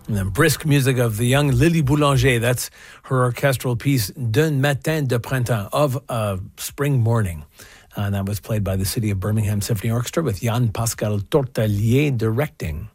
And then brisk music of the young Lily Boulanger. That's her orchestral piece, D'un matin de printemps, of a spring morning. And that was played by the City of Birmingham Symphony Orchestra with Yann-Pascal Tortelier directing.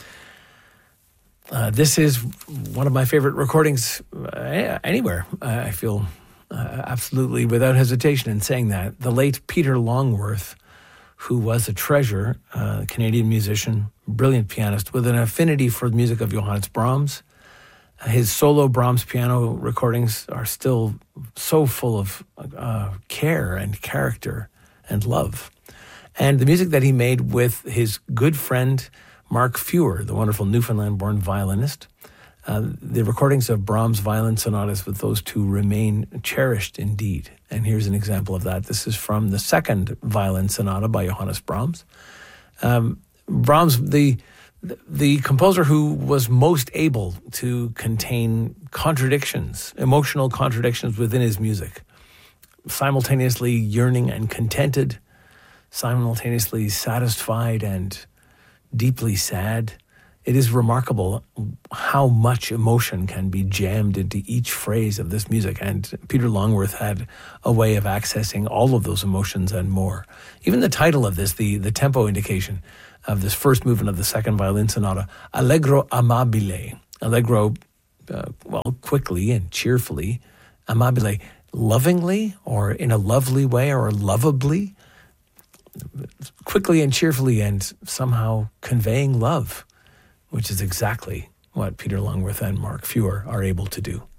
This is one of my favorite recordings anywhere. I feel absolutely without hesitation in saying that. The late Peter Longworth, who was a treasure, Canadian musician, brilliant pianist with an affinity for the music of Johannes Brahms. His solo Brahms piano recordings are still so full of care and character and love. And the music that he made with his good friend Mark Feuer, the wonderful Newfoundland-born violinist. The recordings of Brahms' violin sonatas with those two remain cherished indeed. And here's an example of that. This is from the second violin sonata by Johannes Brahms. Brahms, the composer who was most able to contain contradictions, emotional contradictions within his music, simultaneously yearning and contented, simultaneously satisfied and deeply sad. It is remarkable how much emotion can be jammed into each phrase of this music, and Peter Longworth had a way of accessing all of those emotions and more. Even the title of this, the tempo indication of this first movement of the second violin sonata, Allegro amabile. Allegro, quickly and cheerfully. Amabile, lovingly, or in a lovely way, or lovably. Quickly and cheerfully, and somehow conveying love, which is exactly what Peter Longworth and Mark Feuer are able to do.